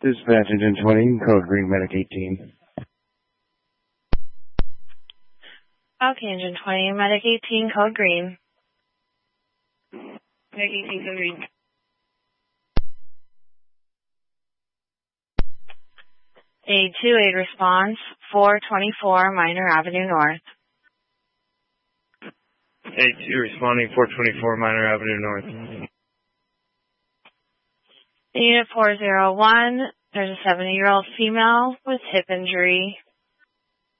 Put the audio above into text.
Dispatch Engine 20, code green, medic 18. Okay, Engine 20, medic 18, code green. Medic 18, code green. A 2-8 response, 424 Minor Avenue North. A2 responding, 424 Minor Avenue North. Unit 401, there's a 70-year-old female with hip injury.